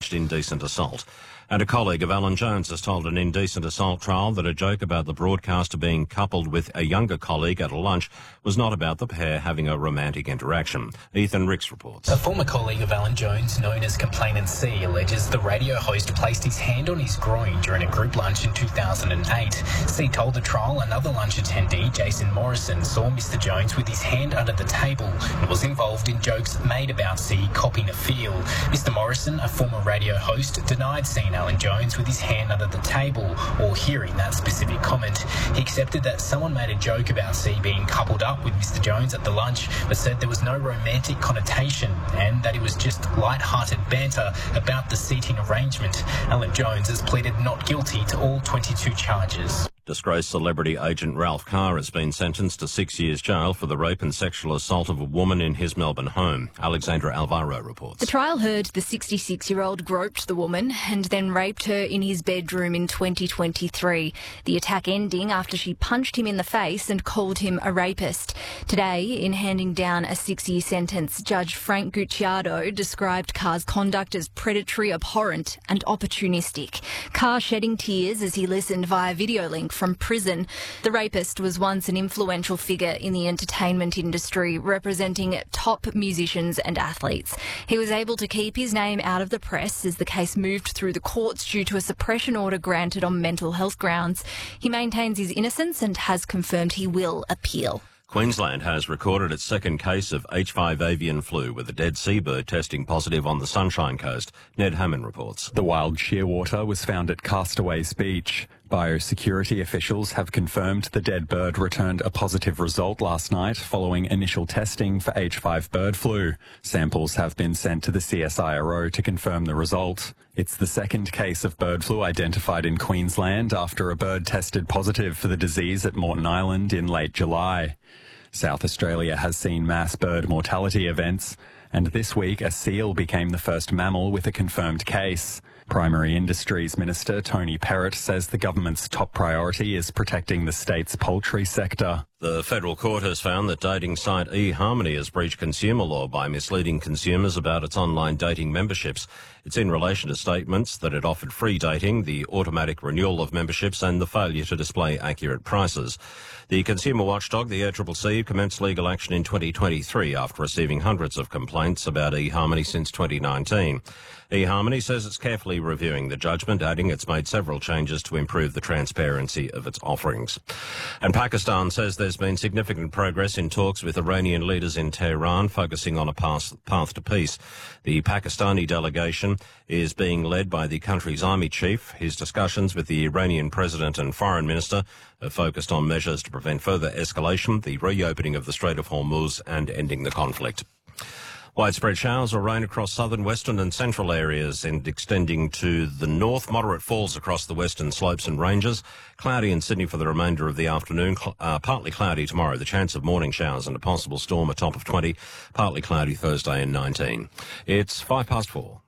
alleged indecent assault. And a colleague of Alan Jones has told an indecent assault trial that a joke about the broadcaster being coupled with a younger colleague at a lunch was not about the pair having a romantic interaction. Ethan Ricks reports. A former colleague of Alan Jones, known as Complainant C, alleges the radio host placed his hand on his groin during a group lunch in 2008. C told the trial another lunch attendee, Jason Morrison, saw Mr Jones with his hand under the table and was involved in jokes made about C copping a feel. Mr Morrison, a former radio host, denied seeing Alan Jones with his hand under the table or hearing that specific comment. He accepted that someone made a joke about C being coupled up with Mr Jones at the lunch, but said there was no romantic connotation and that it was just light-hearted banter about the seating arrangement. Alan Jones has pleaded not guilty to all 22 charges. Disgraced celebrity agent Ralph Carr has been sentenced to 6 years jail for the rape and sexual assault of a woman in his Melbourne home. Alexandra Alvaro reports. The trial heard the 66-year-old groped the woman and then raped her in his bedroom in 2023. The attack ending after she punched him in the face and called him a rapist. Today, in handing down a 6-year sentence, Judge Frank Gucciardo described Carr's conduct as predatory, abhorrent and opportunistic. Carr shedding tears as he listened via video link from prison. The rapist was once an influential figure in the entertainment industry, representing top musicians and athletes. He was able to keep his name out of the press as the case moved through the courts due to a suppression order granted on mental health grounds. He maintains his innocence and has confirmed he will appeal. Queensland has recorded its second case of H5 avian flu, with a dead seabird testing positive on the Sunshine Coast. Ned Hammond reports. The wild shearwater was found at Castaways Beach. Biosecurity officials have confirmed the dead bird returned a positive result last night following initial testing for H5 bird flu. Samples have been sent to the CSIRO to confirm the result. It's the second case of bird flu identified in Queensland after a bird tested positive for the disease at Moreton Island in late July. South Australia has seen mass bird mortality events, and this week a seal became the first mammal with a confirmed case. Primary Industries Minister Tony Perrott says the government's top priority is protecting the state's poultry sector. The federal court has found that dating site eHarmony has breached consumer law by misleading consumers about its online dating memberships. It's in relation to statements that it offered free dating, the automatic renewal of memberships and the failure to display accurate prices. The consumer watchdog, the ACCC, commenced legal action in 2023 after receiving hundreds of complaints about eHarmony since 2019. eHarmony says it's carefully reviewing the judgment, adding it's made several changes to improve the transparency of its offerings. And Pakistan says there's been significant progress in talks with Iranian leaders in Tehran, focusing on a path to peace. The Pakistani delegation is being led by the country's army chief. His discussions with the Iranian president and foreign minister are focused on measures to prevent further escalation, the reopening of the Strait of Hormuz and ending the conflict. Widespread showers or rain across southern, western and central areas and extending to the north. Moderate falls across the western slopes and ranges. Cloudy in Sydney for the remainder of the afternoon. Partly cloudy tomorrow. The chance of morning showers and a possible storm, a top of 20. Partly cloudy Thursday and 19. It's 4:05.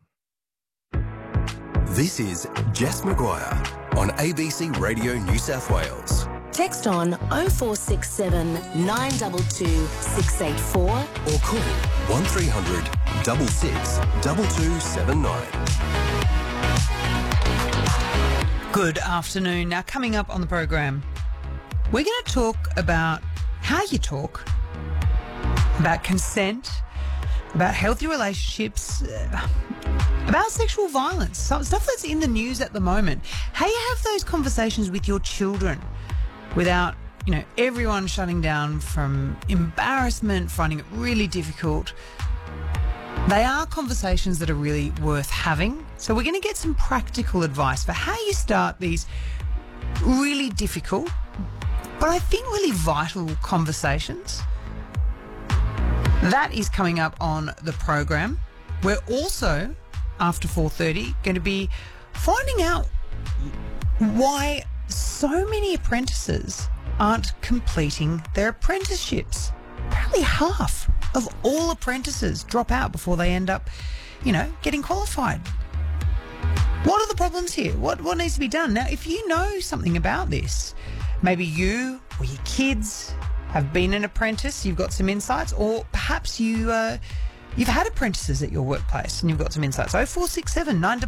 This is Jess Maguire on ABC Radio New South Wales. Text on 0467 922 684 or call 1300 66 2279. Good afternoon. Now, coming up on the program, we're going to talk about how you talk, about consent, about healthy relationships, about sexual violence, some stuff that's in the news at the moment. How you have those conversations with your children without, everyone shutting down from embarrassment, finding it really difficult. They are conversations that are really worth having. So we're going to get some practical advice for how you start these really difficult, but I think really vital conversations. That is coming up on the program. We're also, after 4:30, going to be finding out why so many apprentices aren't completing their apprenticeships. Apparently half of all apprentices drop out before they end up, getting qualified. What are the problems here? What needs to be done? Now, if you know something about this, maybe you or your kids have been an apprentice, you've got some insights, or perhaps you've had apprentices at your workplace and you've got some insights. 0467 9